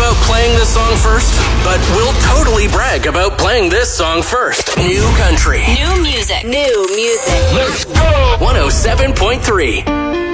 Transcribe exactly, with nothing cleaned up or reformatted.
about playing this song first, but we'll totally brag about playing this song first. New country. New music. New music. Let's go! one oh seven point three.